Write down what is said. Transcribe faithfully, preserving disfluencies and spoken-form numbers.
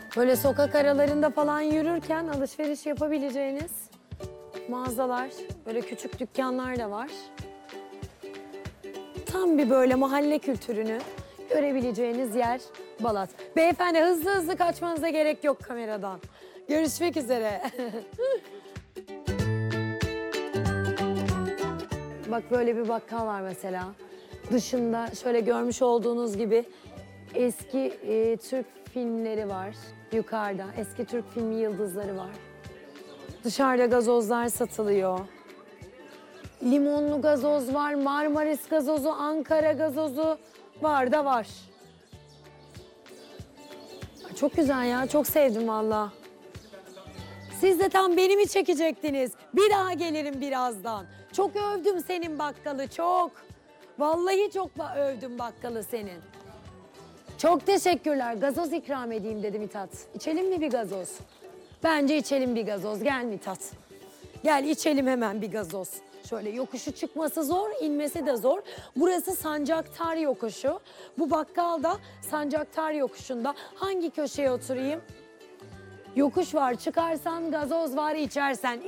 Böyle sokak aralarında falan yürürken alışveriş yapabileceğiniz mağazalar, böyle küçük dükkanlar da var. Tam bir böyle mahalle kültürünü görebileceğiniz yer Balat. Beyefendi hızlı hızlı kaçmanıza gerek yok kameradan. Görüşmek üzere. Bak böyle bir bakkal var mesela. Dışında şöyle görmüş olduğunuz gibi eski e, Türk filmleri var yukarıda. Eski Türk filmi yıldızları var. Dışarıda gazozlar satılıyor. Limonlu gazoz var, Marmaris gazozu, Ankara gazozu var da var. Çok güzel ya, çok sevdim valla. Siz de tam beni mi çekecektiniz? Bir daha gelirim birazdan. Çok övdüm senin bakkalı, çok. Vallahi çok ba- övdüm bakkalı senin. Çok teşekkürler. Gazoz ikram edeyim dedi Mithat. İçelim mi bir gazoz? Bence içelim bir gazoz. Gel Mithat. Gel içelim hemen bir gazoz. Şöyle yokuşu çıkması zor, inmesi de zor. Burası Sancaktar yokuşu. Bu bakkal da Sancaktar yokuşunda. Hangi köşeye oturayım? Yokuş var, çıkarsan gazoz var, içersen.